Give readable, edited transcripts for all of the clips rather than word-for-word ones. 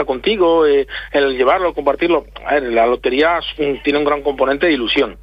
está contigo, el llevarlo, compartirlo. A ver, la lotería tiene un gran componente de ilusión.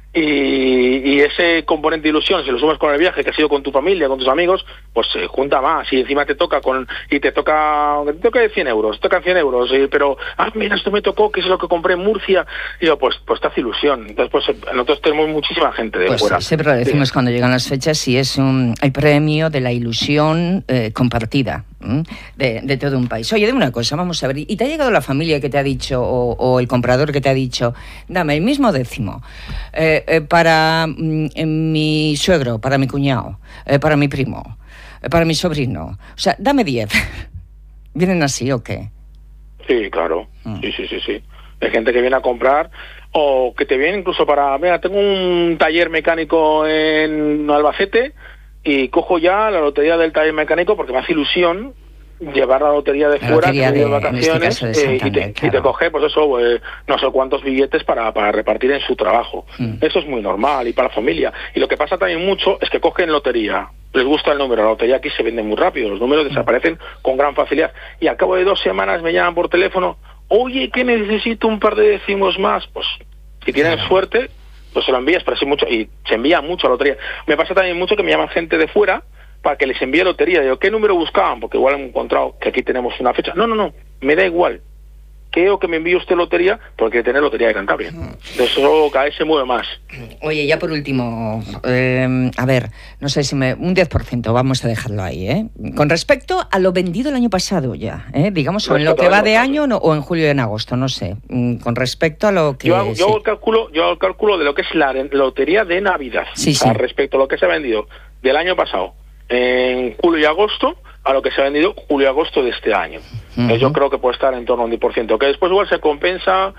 Y ese componente de ilusión, si lo sumas con el viaje que has ido con tu familia, con tus amigos, pues se junta más. Y encima te toca te toca 100 euros, tocan 100 euros, pero mira, esto me tocó, que es lo que compré en Murcia. Y yo, pues te hace ilusión. Entonces, pues nosotros tenemos muchísima gente de fuera. Siempre lo decimos cuando llegan las fechas, si es el premio de la ilusión compartida de todo un país. Oye, dime una cosa, vamos a ver, ¿y te ha llegado la familia que te ha dicho, o el comprador que te ha dicho, dame el mismo décimo, para mi suegro, para mi cuñado, para mi primo, para mi sobrino? O sea, dame 10. ¿Vienen así o qué? Sí, claro. Sí. Hay gente que viene a comprar, o que te viene incluso mira, tengo un taller mecánico en Albacete y cojo ya la lotería del taller mecánico porque me hace ilusión llevar la lotería de fuera, de vacaciones, y te coge, pues eso, no sé cuántos billetes para repartir en su trabajo. Eso es muy normal, y para la familia. Y lo que pasa también mucho es que cogen lotería, les gusta el número, la lotería aquí se vende muy rápido, los números desaparecen con gran facilidad, y al cabo de 2 semanas me llaman por teléfono, oye, que necesito un par de décimos más. Pues si tienen suerte, pues se lo envías, pero sí mucho, y se envía mucho a lotería. Me pasa también mucho que me llaman gente de fuera para que les envíe lotería. Digo, ¿qué número buscaban? Porque igual han encontrado que aquí tenemos una fecha. No, me da igual. Que me envíe usted lotería, porque hay que tener lotería de Cantabria. Eso cada vez se mueve más. Oye, ya por último, a ver, no sé si un 10%, vamos a dejarlo ahí, ¿eh? Con respecto a lo vendido el año pasado ya, digamos, o en lo que va de año o en julio y en agosto, no sé, con respecto a lo que... Yo hago el cálculo de lo que es la lotería de Navidad, respecto a lo que se ha vendido del año pasado, en julio y agosto, a lo que se ha vendido julio y agosto de este año. Yo creo que puede estar en torno a un 10%, que después igual se compensa,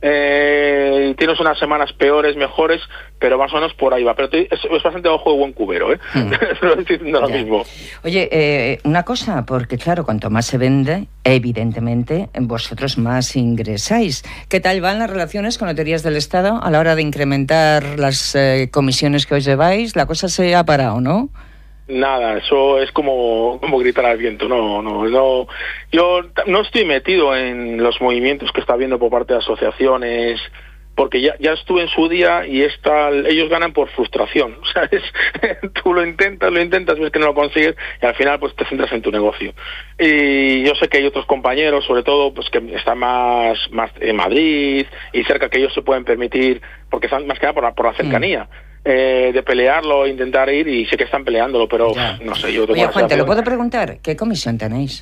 tienes unas semanas peores, mejores, pero más o menos por ahí va. Pero es bastante ojo de buen cubero, Lo estoy diciendo lo mismo. Oye, una cosa, porque claro, cuanto más se vende, evidentemente, vosotros más ingresáis. ¿Qué tal van las relaciones con Loterías del Estado a la hora de incrementar las comisiones que os lleváis? La cosa se ha parado, ¿no? Nada, eso es como gritar al viento. No. Yo no estoy metido en los movimientos que está habiendo por parte de asociaciones, porque ya estuve en su día y ellos ganan por frustración, ¿sabes? Tú lo intentas, ves que no lo consigues y al final pues te centras en tu negocio. Y yo sé que hay otros compañeros, sobre todo, pues que están más en Madrid y cerca, que ellos se pueden permitir, porque están más que nada por la cercanía. De pelearlo, intentar ir, y sé que están peleándolo, pero no sé. Oye, Juan, ¿te lo puedo preguntar? ¿Qué comisión tenéis?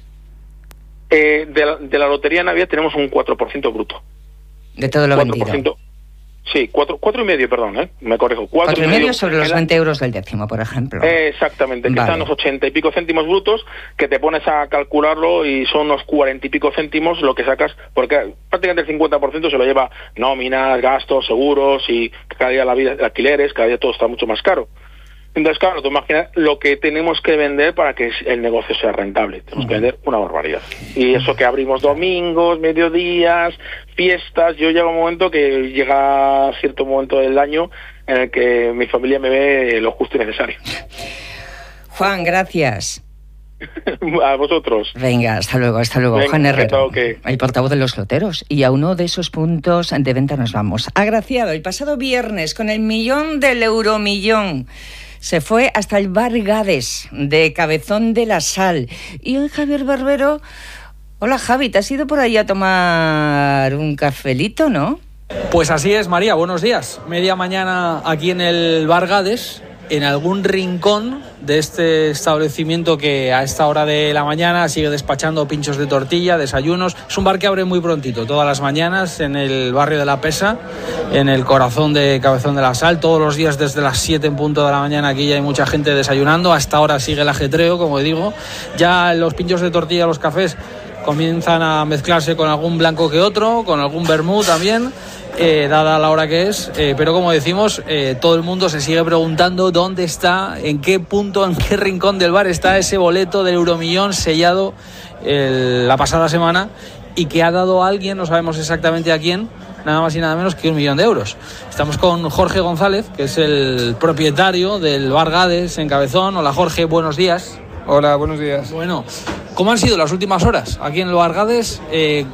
De la lotería de Navidad tenemos un 4% bruto. ¿De todo lo vendido? Sí, 4,5, perdón, me corrijo. 4,5 sobre los 20 euros del décimo, por ejemplo. Exactamente, que están los 80 y pico céntimos brutos, que te pones a calcularlo y son unos 40 y pico céntimos lo que sacas, porque prácticamente el 50% se lo lleva nóminas, gastos, seguros, y cada día la vida, alquileres, cada día todo está mucho más caro. Entonces, claro, tú imaginas lo que tenemos que vender para que el negocio sea rentable. Tenemos que vender una barbaridad. Y eso que abrimos domingos, mediodías, fiestas. Yo llego a un momento que llega cierto momento del año en el que mi familia me ve lo justo y necesario. Juan, gracias. A vosotros. Venga, hasta luego. Venga, Juan Herrero, el portavoz de los loteros. Y a uno de esos puntos de venta nos vamos. Agraciado, el pasado viernes, con el millón del Euromillón, se fue hasta el Bar Gades de Cabezón de la Sal. Y hoy Javier Barbero... Hola, Javi, ¿te has ido por ahí a tomar un cafelito, no? Pues así es, María, buenos días. Media mañana aquí en el Bar Gades, en algún rincón de este establecimiento que a esta hora de la mañana sigue despachando pinchos de tortilla, desayunos. Es un bar que abre muy prontito, todas las mañanas, en el barrio de La Pesa, en el corazón de Cabezón de la Sal. Todos los días desde las 7 en punto de la mañana aquí ya hay mucha gente desayunando. Hasta ahora sigue el ajetreo, como digo. Ya los pinchos de tortilla, los cafés, comienzan a mezclarse con algún blanco que otro, con algún vermú también. Dada la hora que es, pero como decimos, todo el mundo se sigue preguntando dónde está, en qué punto, en qué rincón del bar está ese boleto del Euromillón sellado la pasada semana y que ha dado a alguien, no sabemos exactamente a quién, nada más y nada menos que 1 millón de euros. Estamos con Jorge González, que es el propietario del Bar Gades en Cabezón. Hola, Jorge, buenos días. Hola, buenos días. Bueno, ¿cómo han sido las últimas horas aquí en el Bar Gades?